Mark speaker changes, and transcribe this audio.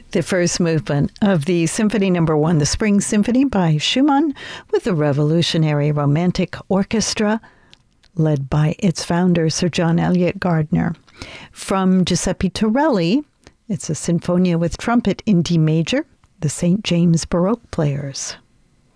Speaker 1: The first movement of the Symphony No. 1, the Spring Symphony by Schumann, with the Revolutionary Romantic Orchestra, led by its founder, Sir John Eliot Gardiner. From Giuseppe Torelli, it's a Sinfonia with trumpet in D major, the St. James Baroque Players.